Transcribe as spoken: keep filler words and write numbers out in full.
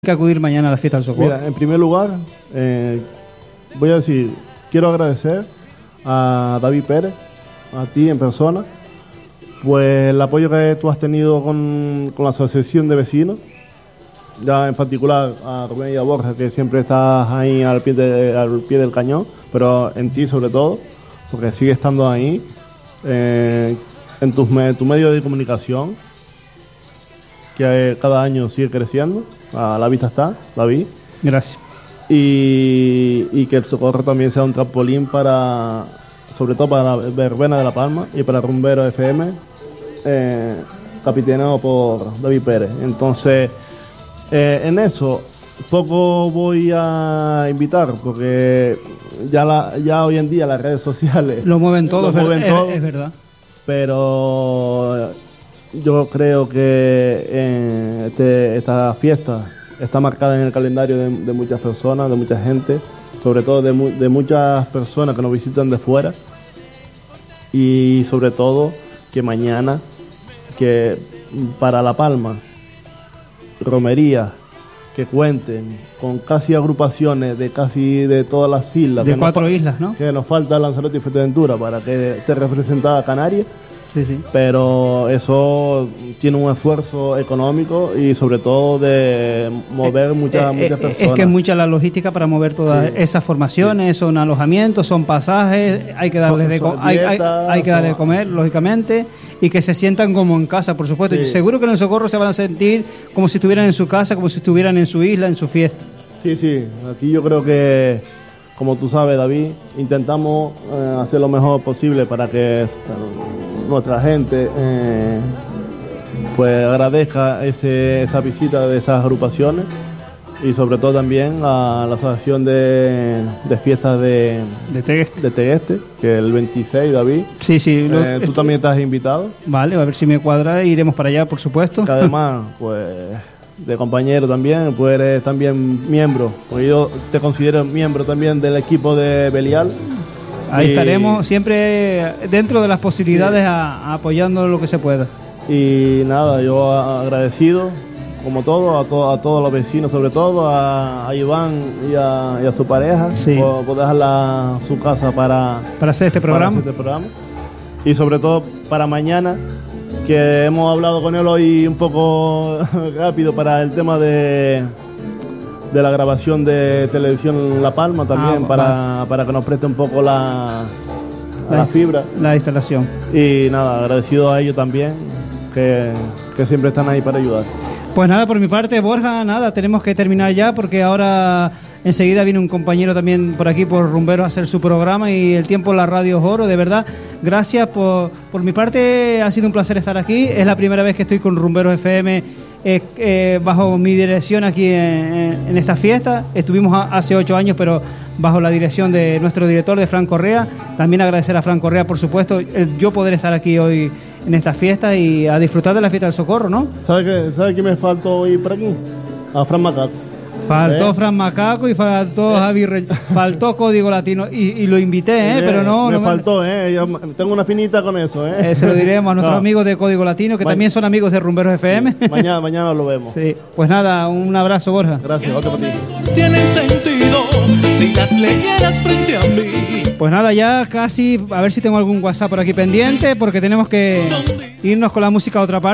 que acudir mañana a la fiesta del Socorro? Mira, en primer lugar, eh, voy a decir, quiero agradecer a David Pérez, a ti en persona, pues el apoyo que tú has tenido con, con la asociación de vecinos, ya en particular a Rubén y a Borja, que siempre estás ahí al pie, de, al pie del cañón, pero en ti sobre todo, porque sigues estando ahí, eh, en tus me, tu medio de comunicación, que cada año sigue creciendo, a la vista está, David. Gracias. Y, y que el Socorro también sea un trampolín para, sobre todo para la verbena de La Palma y para Rumbero F M, eh, capitaneado por David Pérez. Entonces, eh, en eso poco voy a invitar, porque ya, la, ya hoy en día las redes sociales lo mueven todo, lo mueven es, todo, es verdad. Pero yo creo que eh, este, esta fiesta está marcada en el calendario de, de muchas personas, de mucha gente, sobre todo de, mu de muchas personas que nos visitan de fuera, y sobre todo que mañana, que para La Palma, romerías que cuenten con casi agrupaciones de casi de todas las islas, de que cuatro nos, islas, ¿no? Que nos falta Lanzarote y Fuerteventura para que esté representada Canarias. Sí, sí. Pero eso tiene un esfuerzo económico y sobre todo de mover eh, muchas, eh, muchas eh, personas. Es que es mucha la logística para mover todas sí. esas formaciones, sí. Son alojamientos, son pasajes, hay que darles de, co hay, hay, hay que darle de comer, lógicamente, y que se sientan como en casa, por supuesto. Sí. Y seguro que en el Socorro se van a sentir como si estuvieran en su casa, como si estuvieran en su isla, en su fiesta. Sí, sí, aquí yo creo que, como tú sabes, David, intentamos eh, hacer lo mejor posible para que nuestra gente eh, pues agradezca ese, esa visita de esas agrupaciones, y sobre todo también a la asociación de, de fiestas de, de, Tegueste. de Tegueste, que el veintiséis, David. Sí, sí. Lo, eh, tú también estás invitado. Vale, a ver si me cuadra, iremos para allá, por supuesto. Que además, pues, de compañero también, pues eres también miembro, porque yo te considero miembro también del equipo de Belial. Ahí y, estaremos siempre dentro de las posibilidades, sí. a, a apoyando lo que se pueda. Y nada, yo agradecido, como todo, a, to, a todos los vecinos, sobre todo a, a Iván y a, y a su pareja, sí. por, por dejarla su casa para, para hacer este programa. Para hacer este programa. Y sobre todo para mañana, que hemos hablado con él hoy un poco rápido para el tema de... de la grabación de televisión La Palma también, ah, para, para que nos preste un poco la, la, la fibra. La instalación. Y nada, agradecido a ellos también, que, que siempre están ahí para ayudar. Pues nada, por mi parte, Borja, nada, tenemos que terminar ya, porque ahora enseguida viene un compañero también por aquí, por Rumberos, a hacer su programa, y el tiempo en la radio es oro, de verdad. Gracias por, por mi parte, ha sido un placer estar aquí. Es la primera vez que estoy con Rumberos F M Eh, eh, bajo mi dirección aquí en, en esta fiesta. Estuvimos a, hace ocho años, pero bajo la dirección de nuestro director, de Fran Correa. También agradecer a Fran Correa, por supuesto, el yo poder estar aquí hoy en esta fiesta y a disfrutar de la fiesta del Socorro, ¿no? ¿Sabes qué, ¿sabe qué me faltó hoy por aquí? A Fran Macaco. Faltó ¿Eh? Fran Macaco y faltó ¿Eh? Javi Re... faltó Código Latino, y, y lo invité, ¿eh? ¿Eh? Pero no... Me no faltó, ¿eh? Yo tengo una finita con eso, ¿eh? eh se lo diremos a nuestros no. amigos de Código Latino, que Ma también son amigos de Rumberos F M. Sí. Mañana, mañana lo vemos. Sí. Pues nada, un abrazo, Borja. Gracias, otro para ti. Tienen sentido si las leyeras frente a mí. Pues nada, ya casi, a ver si tengo algún WhatsApp por aquí pendiente, porque tenemos que irnos con la música a otra parte.